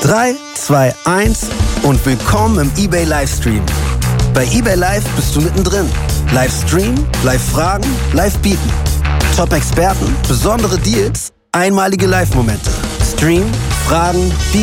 3, 2, 1 und willkommen im eBay Livestream. Bei eBay Live bist du mittendrin. Livestream, Live-Fragen, Live-Bieten. Top-Experten, besondere Deals, einmalige Live-Momente. Stream, Fragen, Bieten.